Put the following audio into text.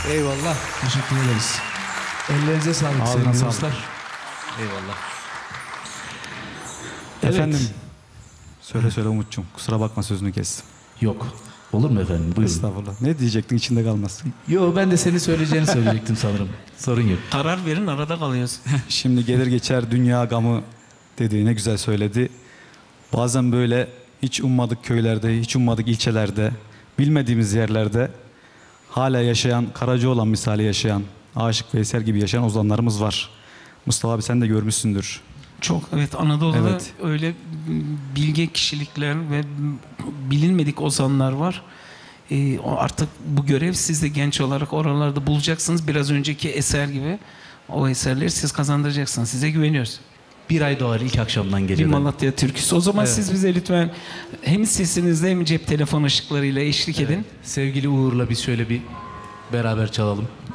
Eyvallah. Teşekkür ederiz. Ellerinize sağlık Ağzına sevgili sağlık. dostlar. Eyvallah. Evet. Efendim. Söyle Umut'cum. Kusura bakma sözünü kestim. Yok. Olur mu efendim? Buyurun. Estağfurullah. Ne diyecektin içinde kalmaz. Yo, ben de senin söyleyeceğini söyleyecektim sanırım. Sorun yok. Karar verin, arada kalıyoruz. Şimdi gelir geçer dünya gamı dedi. Ne güzel söyledi. Bazen böyle hiç ummadık köylerde, hiç ummadık ilçelerde, bilmediğimiz yerlerde hala yaşayan, Karacaoğlan misali yaşayan, Aşık Veysel gibi yaşayan ozanlarımız var. Mustafa abi sen de görmüşsündür. Çok, evet, Anadolu'da Evet. öyle bilge kişilikler ve bilinmedik ozanlar var. Artık bu görev siz de genç olarak oralarda bulacaksınız. Biraz önceki eser gibi o eserleri siz kazandıracaksınız. Size güveniyoruz. Bir ay doğar ilk akşamdan Bir geceden. Malatya türküsü. O zaman Evet. siz bize lütfen hem sesinizle hem cep telefon ışıklarıyla eşlik edin. Sevgili Uğur'la biz şöyle bir beraber çalalım.